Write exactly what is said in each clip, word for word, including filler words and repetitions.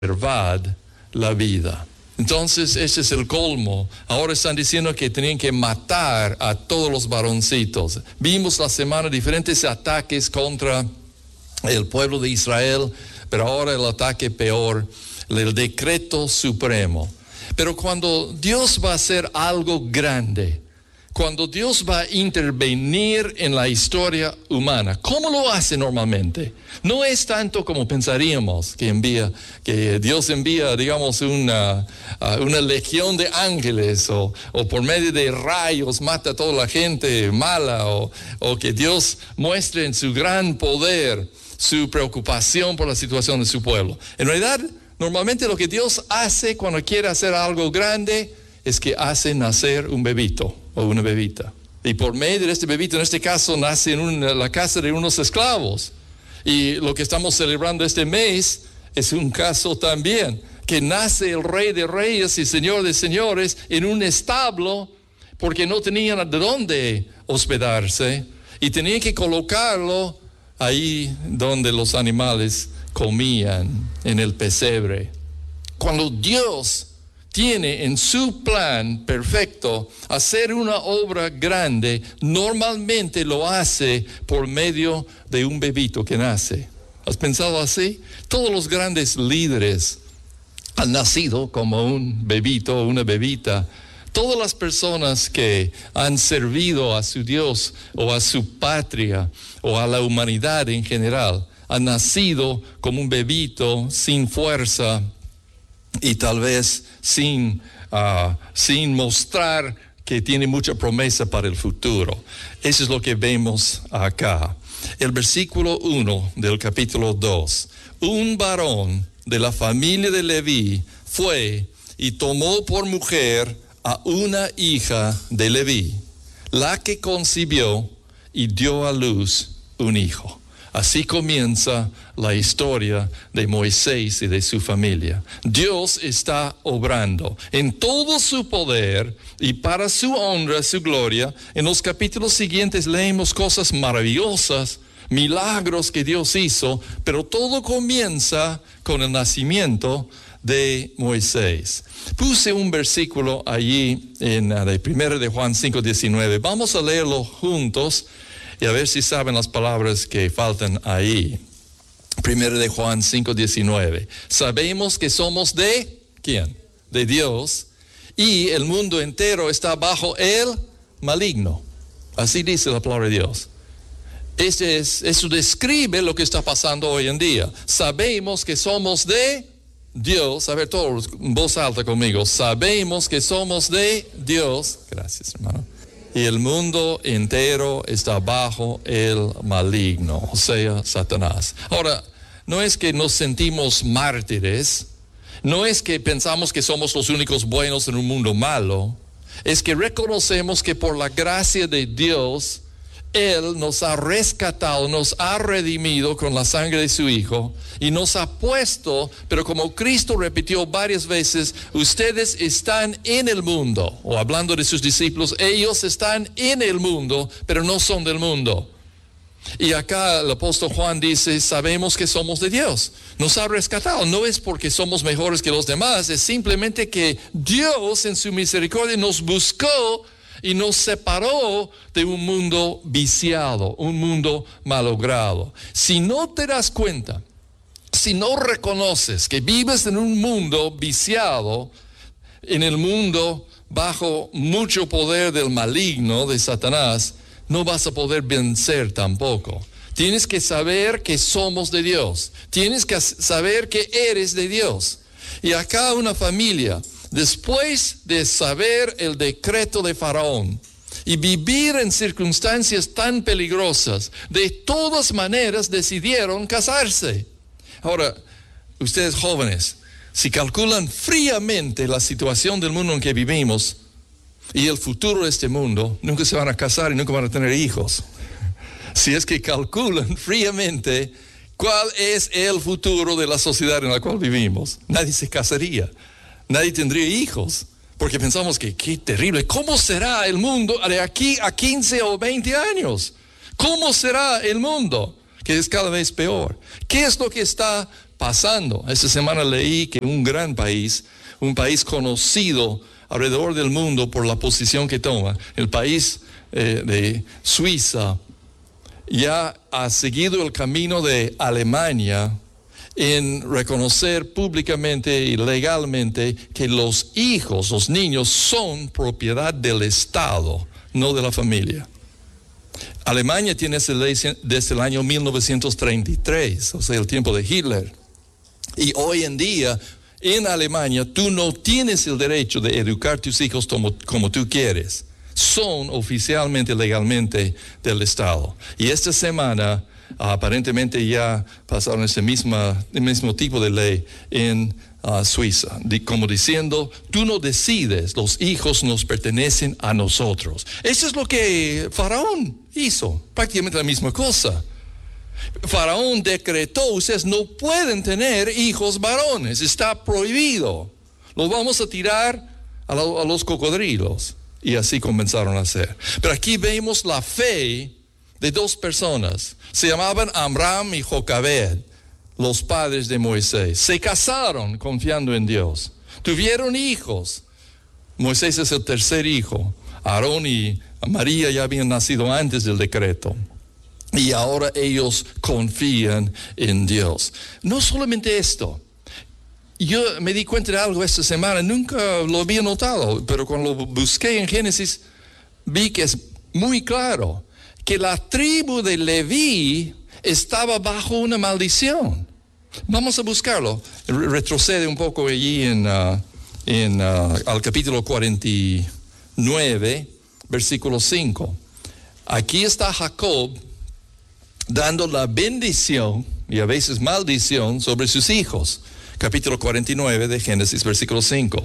verdad la vida. Entonces, ese es el colmo. Ahora están diciendo que tenían que matar a todos los varoncitos. Vimos la semana diferentes ataques contra el pueblo de Israel, pero ahora el ataque peor, el decreto supremo. Pero cuando Dios va a hacer algo grande, cuando Dios va a intervenir en la historia humana, ¿cómo lo hace normalmente? No es tanto como pensaríamos que envía, que Dios envía, digamos, una, uh, una legión de ángeles, o, o por medio de rayos mata a toda la gente mala, o, o que Dios muestre en su gran poder su preocupación por la situación de su pueblo. En realidad, normalmente lo que Dios hace cuando quiere hacer algo grande es que hace nacer un bebito o una bebita. Y por medio de este bebito, en este caso, nace en una, la casa de unos esclavos. Y lo que estamos celebrando este mes es un caso también, que nace el Rey de Reyes y Señor de Señores en un establo, porque no tenían de dónde hospedarse, y tenían que colocarlo ahí donde los animales comían, en el pesebre. Cuando Dios tiene en su plan perfecto hacer una obra grande, normalmente lo hace por medio de un bebito que nace. ¿Has pensado así? Todos los grandes líderes han nacido como un bebito o una bebita. Todas las personas que han servido a su Dios o a su patria o a la humanidad en general han nacido como un bebito sin fuerza y tal vez sin, uh, sin mostrar que tiene mucha promesa para el futuro. Eso es lo que vemos acá. El versículo uno del capítulo dos. Un varón de la familia de Leví fue y tomó por mujer a una hija de Leví, la que concibió y dio a luz un hijo. Así comienza la historia de Moisés y de su familia. Dios está obrando en todo su poder y para su honra, su gloria. En los capítulos siguientes leemos cosas maravillosas, milagros que Dios hizo, pero todo comienza con el nacimiento de Moisés. Puse un versículo allí en uh, de primero de Juan cinco diecinueve. Vamos a leerlo juntos y a ver si saben las palabras que faltan ahí. Primero de Juan cinco diecinueve. Sabemos que somos de ¿quién? De Dios, y el mundo entero está bajo el maligno. Así dice la palabra de Dios. Este es, eso describe lo que está pasando hoy en día. Sabemos que somos de Dios. A ver, todos en voz alta conmigo. Sabemos que somos de Dios. Gracias, hermano. Y el mundo entero está bajo el maligno, o sea, Satanás. Ahora, no es que nos sentimos mártires, no es que pensamos que somos los únicos buenos en un mundo malo, es que reconocemos que por la gracia de Dios, Él nos ha rescatado, nos ha redimido con la sangre de su Hijo y nos ha puesto, pero como Cristo repitió varias veces, ustedes están en el mundo, o hablando de sus discípulos, ellos están en el mundo, pero no son del mundo. Y acá el apóstol Juan dice, sabemos que somos de Dios, nos ha rescatado. No es porque somos mejores que los demás, es simplemente que Dios en su misericordia nos buscó y nos separó de un mundo viciado, un mundo malogrado. Si no te das cuenta, si no reconoces que vives en un mundo viciado, en el mundo bajo mucho poder del maligno, de Satanás, no vas a poder vencer tampoco. Tienes que saber que somos de Dios. Tienes que saber que eres de Dios. Y acá una familia, después de saber el decreto de Faraón y vivir en circunstancias tan peligrosas, de todas maneras decidieron casarse. Ahora, ustedes jóvenes, si calculan fríamente la situación del mundo en que vivimos y el futuro de este mundo, nunca se van a casar y nunca van a tener hijos. Si es que calculan fríamente cuál es el futuro de la sociedad en la cual vivimos, nadie se casaría. Nadie tendría hijos, porque pensamos que qué terrible. ¿Cómo será el mundo de aquí a quince o veinte años? ¿Cómo será el mundo? Que es cada vez peor. ¿Qué es lo que está pasando. Esta semana leí que un gran país, un país conocido alrededor del mundo por la posición que toma, el país eh, de Suiza, ya ha seguido el camino de Alemania en reconocer públicamente y legalmente que los hijos, los niños, son propiedad del Estado, no de la familia. Alemania tiene esa ley desde el año mil novecientos treinta y tres, o sea, el tiempo de Hitler. Y hoy en día, en Alemania, tú no tienes el derecho de educar a tus hijos como, como tú quieres. Son oficialmente, legalmente del Estado. Y esta semana, aparentemente ya pasaron ese misma, el mismo tipo de ley en uh, Suiza, de, como diciendo, tú no decides, los hijos nos pertenecen a nosotros. Eso es lo que Faraón hizo, prácticamente la misma cosa. Faraón decretó, ustedes no pueden tener hijos varones, está prohibido, los vamos a tirar a, la, a los cocodrilos. Y así comenzaron a hacer. Pero aquí vemos la fe de dos personas. Se llamaban Amram y Jocabed, los padres de Moisés. Se casaron confiando en Dios. Tuvieron hijos. Moisés es el tercer hijo. Aarón y María ya habían nacido antes del decreto. Y ahora ellos confían en Dios. No solamente esto. Yo me di cuenta de algo esta semana, nunca lo había notado, pero cuando lo busqué en Génesis, vi que es muy claro que la tribu de Leví estaba bajo una maldición. Vamos a buscarlo. Retrocede un poco allí en, uh, en, uh, al capítulo cuarenta y nueve, versículo cinco. Aquí está Jacob dando la bendición y a veces maldición sobre sus hijos. Capítulo cuarenta y nueve de Génesis, versículo cinco.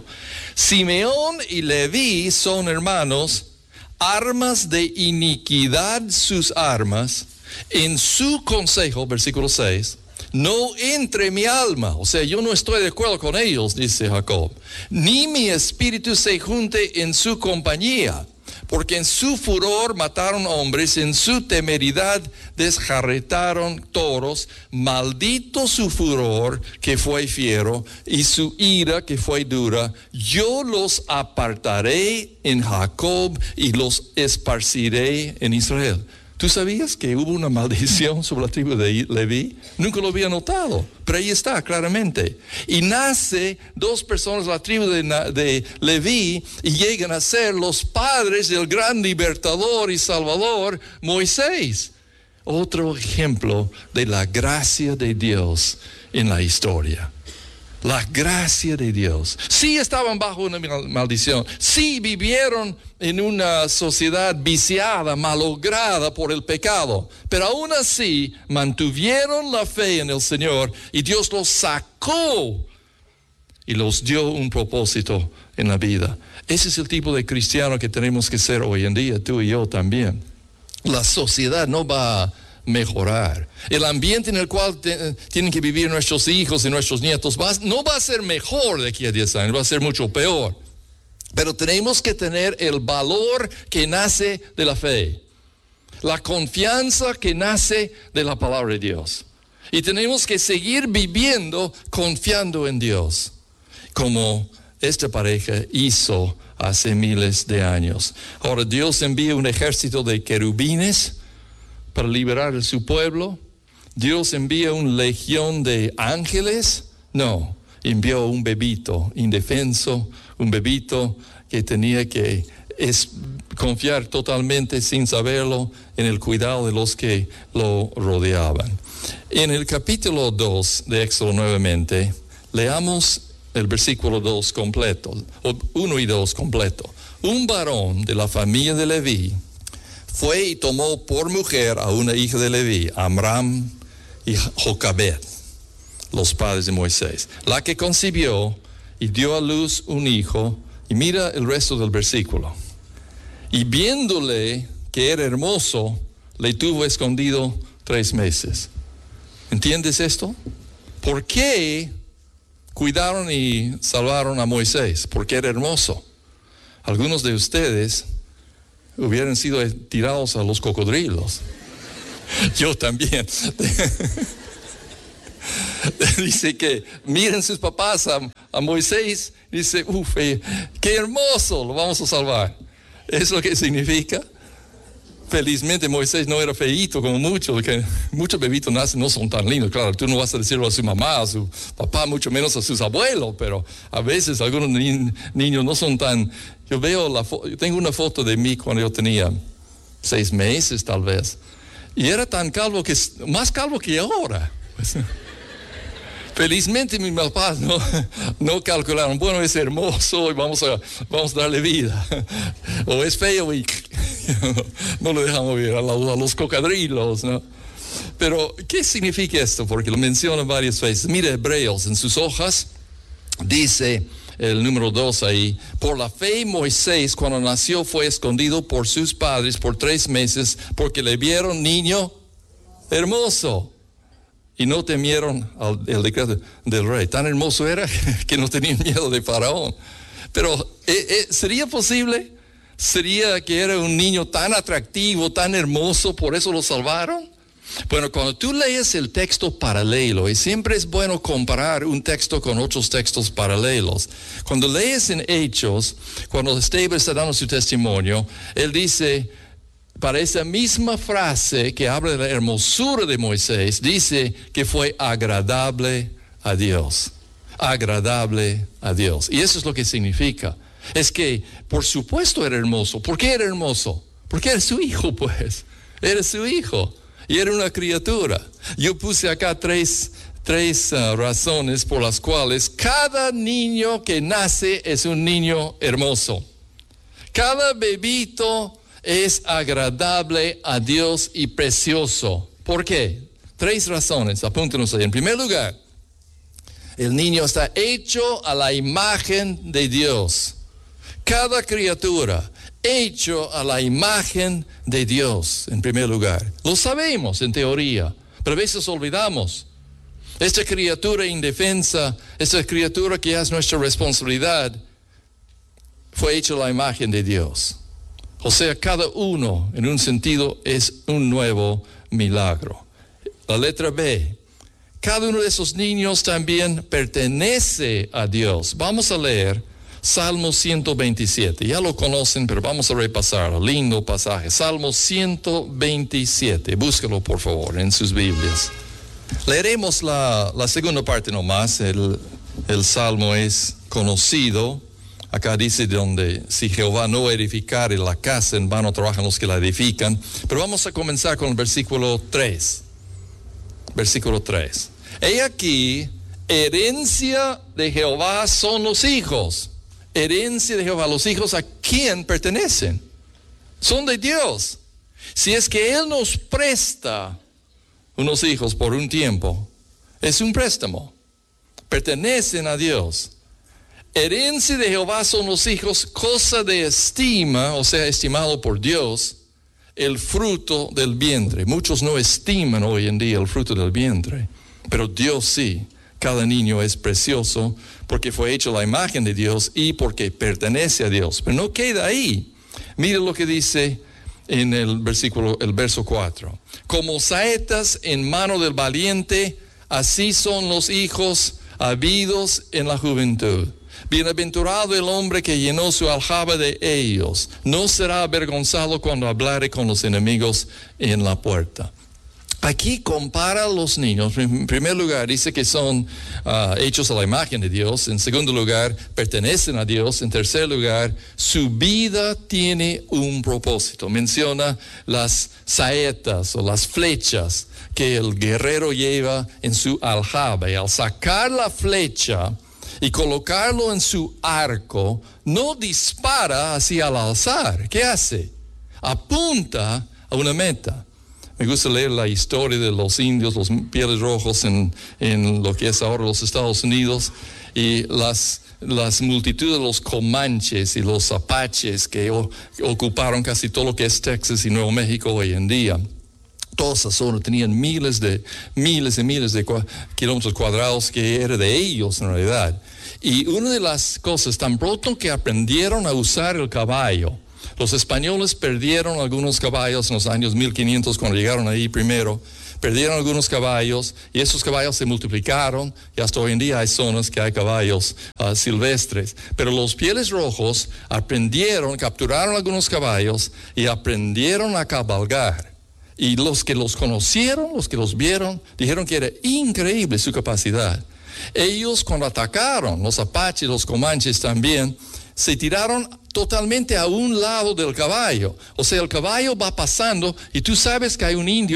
Simeón y Leví son hermanos, armas de iniquidad sus armas, en su consejo, versículo seis, no entre mi alma, o sea, yo no estoy de acuerdo con ellos, dice Jacob, ni mi espíritu se junte en su compañía. Porque en su furor mataron hombres, en su temeridad desjarretaron toros, maldito su furor que fue fiero y su ira que fue dura. Yo los apartaré en Jacob y los esparciré en Israel. ¿Tú sabías que hubo una maldición sobre la tribu de Leví? Nunca lo había notado, pero ahí está claramente. Y nace dos personas de la tribu de, de Leví y llegan a ser los padres del gran libertador y salvador Moisés. Otro ejemplo de la gracia de Dios en la historia. La gracia de Dios. Sí estaban bajo una maldición. Sí vivieron en una sociedad viciada, malograda por el pecado. Pero aún así mantuvieron la fe en el Señor y Dios los sacó y los dio un propósito en la vida. Ese es el tipo de cristiano que tenemos que ser hoy en día, tú y yo también. La sociedad no va a mejorar. El ambiente en el cual te, tienen que vivir nuestros hijos y nuestros nietos va, no va a ser mejor de aquí a diez años, va a ser mucho peor. Pero tenemos que tener el valor que nace de la fe, la confianza que nace de la palabra de Dios. Y tenemos que seguir viviendo confiando en Dios, como esta pareja hizo hace miles de años. Ahora Dios envía un ejército de querubines para liberar a su pueblo. Dios envía una legión de ángeles. No, envió un bebito indefenso, un bebito que tenía que es, confiar totalmente sin saberlo en el cuidado de los que lo rodeaban. En el capítulo dos de Éxodo nuevamente, leamos el versículo dos completo, uno y dos completo. Un varón de la familia de Leví fue y tomó por mujer a una hija de Leví, Amram y Jocabed, los padres de Moisés, la que concibió y dio a luz un hijo. Y mira el resto del versículo. Y viéndole que era hermoso, le tuvo escondido tres meses. ¿Entiendes esto? ¿Por qué cuidaron y salvaron a Moisés? Porque era hermoso. Algunos de ustedes hubieran sido tirados a los cocodrilos. Yo también. Dice que miren sus papás a, a Moisés. Dice, uff, eh, qué hermoso, lo vamos a salvar. ¿Es lo que significa? Felizmente Moisés no era feíto como muchos, que muchos bebitos nacen, no son tan lindos. Claro, tú no vas a decirlo a su mamá, a su papá, mucho menos a sus abuelos, pero a veces algunos ni, niños no son tan... Yo veo la foto, yo tengo una foto de mí cuando yo tenía seis meses tal vez, y era tan calvo que, más calvo que ahora. Felizmente mis papás no, no calcularon, bueno, es hermoso y vamos a, vamos a darle vida. O es feo y no lo dejamos ver a, la, a los cocodrilos, ¿no? Pero, ¿qué significa esto? Porque lo menciona varias veces. Mira, Hebreos, en sus hojas, dice el número dos ahí, por la fe Moisés cuando nació fue escondido por sus padres por tres meses porque le vieron niño hermoso. Y no temieron al, el decreto del rey. Tan hermoso era que no tenían miedo de Faraón. Pero, ¿eh, eh, ¿sería posible? ¿Sería que era un niño tan atractivo, tan hermoso, por eso lo salvaron? Bueno, cuando tú lees el texto paralelo, y siempre es bueno comparar un texto con otros textos paralelos. Cuando lees en Hechos, cuando Esteban está dando su testimonio, él dice... Para esa misma frase que habla de la hermosura de Moisés, dice que fue agradable a Dios. Agradable a Dios. Y eso es lo que significa. Es que, por supuesto, era hermoso. ¿Por qué era hermoso? Porque era su hijo, pues. Era su hijo. Y era una criatura. Yo puse acá tres, tres uh, razones por las cuales cada niño que nace es un niño hermoso. Cada bebito es agradable a Dios y precioso. ¿Por qué? Tres razones, apúntenos ahí. En primer lugar, el niño está hecho a la imagen de Dios. Cada criatura hecho a la imagen de Dios, en primer lugar. Lo sabemos en teoría, pero a veces olvidamos. Esta criatura indefensa, esta criatura que es nuestra responsabilidad, fue hecha a la imagen de Dios. O sea, cada uno, en un sentido, es un nuevo milagro. La letra B. Cada uno de esos niños también pertenece a Dios. Vamos a leer Salmo ciento veintisiete. Ya lo conocen, pero vamos a repasarlo. Lindo pasaje. Salmo ciento veintisiete. Búsquelo, por favor, en sus Biblias. Leeremos la, la segunda parte nomás. El, el Salmo es conocido. Acá dice donde si Jehová no edificare la casa, en vano trabajan los que la edifican. Pero vamos a comenzar con el versículo tres. Versículo tres. He aquí, herencia de Jehová son los hijos. Herencia de Jehová, los hijos a quién pertenecen. Son de Dios. Si es que Él nos presta unos hijos por un tiempo, es un préstamo. Pertenecen a Dios. Herencia de Jehová son los hijos, cosa de estima, o sea, estimado por Dios, el fruto del vientre. Muchos no estiman hoy en día el fruto del vientre, pero Dios sí. Cada niño es precioso porque fue hecho a la imagen de Dios y porque pertenece a Dios. Pero no queda ahí. Mire lo que dice en el versículo, el verso cuatro. Como saetas en mano del valiente, así son los hijos habidos en la juventud. Bienaventurado el hombre que llenó su aljaba de ellos. No será avergonzado cuando hablare con los enemigos en la puerta. Aquí compara a los niños. En primer lugar dice que son uh, hechos a la imagen de Dios. En segundo lugar, pertenecen a Dios. En tercer lugar, su vida tiene un propósito. Menciona las saetas o las flechas que el guerrero lleva en su aljaba. Y al sacar la flecha y colocarlo en su arco, no dispara hacia al alzar. ¿Qué hace? Apunta a una meta. Me gusta leer la historia de los indios, los pieles rojos en, en lo que es ahora los Estados Unidos, y las, las multitudes de los comanches y los apaches que o, ocuparon casi todo lo que es Texas y Nuevo México hoy en día. Toda esa zona tenían miles de, miles y miles de cua, kilómetros cuadrados que era de ellos en realidad. Y una de las cosas, tan pronto que aprendieron a usar el caballo, los españoles perdieron algunos caballos en los años mil quinientos cuando llegaron ahí primero, perdieron algunos caballos y esos caballos se multiplicaron y hasta hoy en día hay zonas que hay caballos uh, silvestres. Pero los Pieles Rojos aprendieron, capturaron algunos caballos y aprendieron a cabalgar. Y los que los conocieron, los que los vieron, dijeron que era increíble su capacidad. Ellos cuando atacaron, los apaches, los comanches también, se tiraron totalmente a un lado del caballo. O sea, el caballo va pasando y tú sabes que hay un indio